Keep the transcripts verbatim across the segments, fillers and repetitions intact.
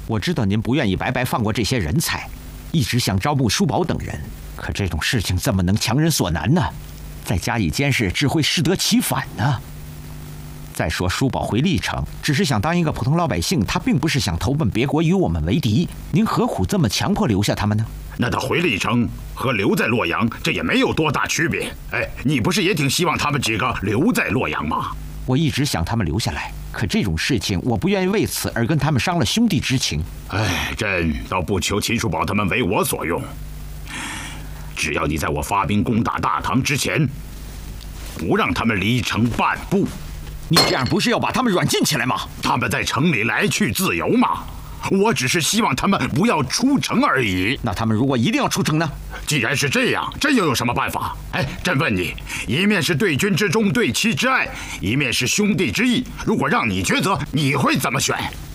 我知道您不愿意白白放过这些人才，一直想招募叔宝等人，可这种事情怎么能强人所难呢？再加以监视，只会适得其反呢。再说叔宝回历城，只是想当一个普通老百姓，他并不是想投奔别国与我们为敌。您何苦这么强迫留下他们呢？ 那他回历城和留在洛阳，这也没有多大区别。哎，你不是也挺希望他们几个留在洛阳吗？ 我一直想他们留下来，可这种事情，我不愿意为此而跟他们伤了兄弟之情。 哎，朕倒不求秦叔宝他们为我所用，只要你在我发兵攻打大唐之前，不让他们离城半步。 你这样不是要把他们软禁起来吗？ 他们在城里来去自由嘛。我只是希望他们不要出城而已。 那他们如果一定要出城呢？ 既然是这样，朕又有什么办法？哎，朕问你，一面是对君之忠，对妻之爱，一面是兄弟之义。如果让你抉择，你会怎么选？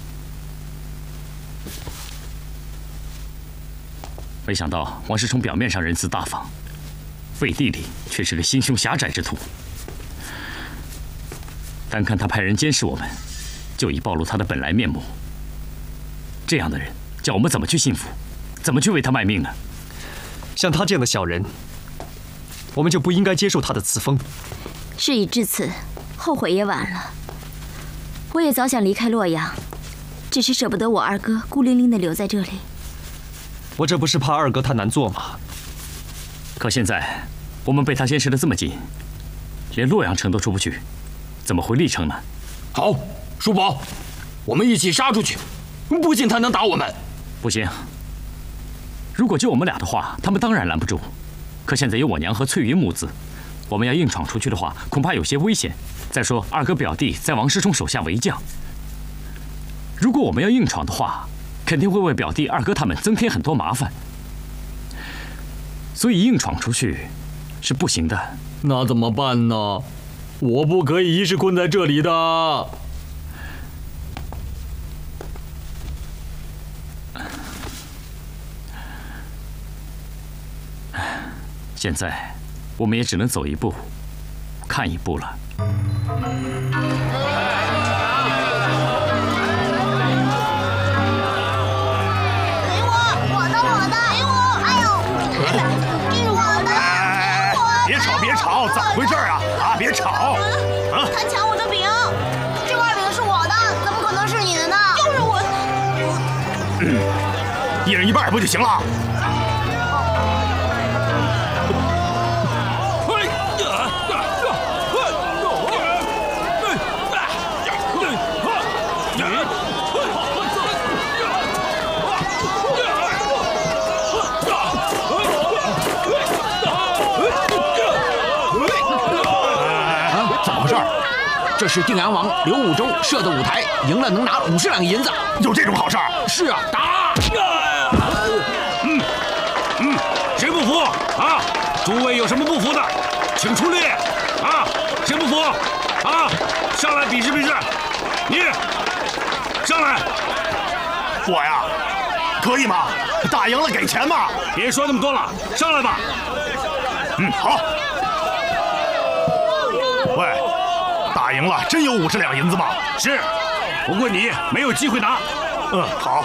没想到王世充表面上仁慈大方，背地里却是个心胸狭窄之徒。单看他派人监视我们，就已暴露他的本来面目。这样的人，叫我们怎么去信服？怎么去为他卖命呢？ 像他这样的小人，我们就不应该接受他的赐封。 事已至此，后悔也晚了。我也早想离开洛阳，只是舍不得我二哥孤零零地留在这里。 我这不是怕二哥他难做吗？ 可现在我们被他监视得这么紧，连洛阳城都出不去，怎么回历城呢？ 好，叔宝，我们一起杀出去，不信他能打我们。 不行，如果就我们俩的话，他们当然拦不住。可现在有我娘和翠云母子，我们要硬闯出去的话，恐怕有些危险。再说二哥表弟在王世充手下为将，如果我们要硬闯的话，肯定会为表弟、二哥他们增添很多麻烦。所以硬闯出去是不行的。 那怎么办呢？我不可以一直困在这里的。 现在我们也只能走一步，看一步了。 给我，我的，我的，给我！哎呦，这是我的，给我！ 别吵，别吵，怎么回事啊？啊，别吵！ 啊！他抢我的饼，这块饼是我的，怎么可能是你的呢？就是我的。 嗯，一人一半不就行了？ 这是定阳王刘武周设的舞台，赢了能拿五十两银子。 有这种好事？ 是啊，打！ 嗯嗯，谁不服啊？诸位有什么不服的，请出列啊！谁不服啊？上来比试比试。你上来。我呀，可以吗？打赢了给钱嘛。别说那么多了，上来吧。嗯，好。喂。打赢了，真有五十两银子吗？是，不过你没有机会拿。嗯，好。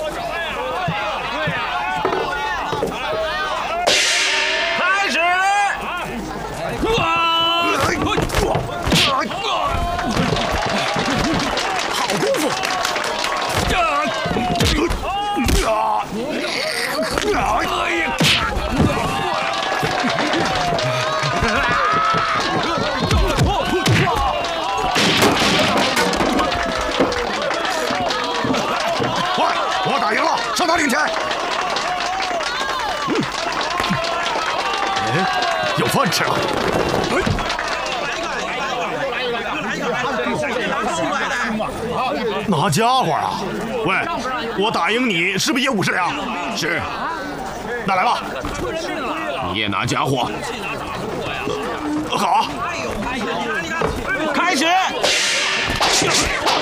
开始！好功夫！上场领钱。嗯，哎，有饭吃了。拿家伙啊！喂，我打赢你是不是也五十两？是。那来吧，你也拿家伙。好，开始。